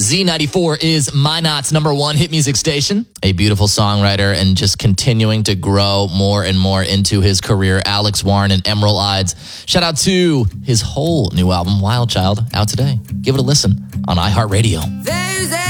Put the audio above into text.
Z94 is Minot's number one hit music station. A beautiful songwriter and just continuing to grow more and more into his career. Alex Warren and Emerald Eyes. Shout out to his whole new album, Wild Child, out today. Give it a listen on iHeartRadio.